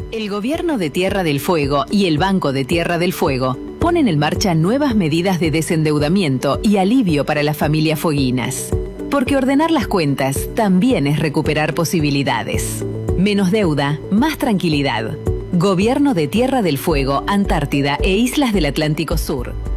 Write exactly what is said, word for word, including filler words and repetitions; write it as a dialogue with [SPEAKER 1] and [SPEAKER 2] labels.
[SPEAKER 1] El Gobierno de Tierra del Fuego y el Banco de Tierra del Fuego ponen en marcha nuevas medidas de desendeudamiento y alivio para las familias fueguinas. Porque ordenar las cuentas también es recuperar posibilidades. Menos deuda, más tranquilidad. Gobierno de Tierra del Fuego, Antártida e Islas del Atlántico Sur.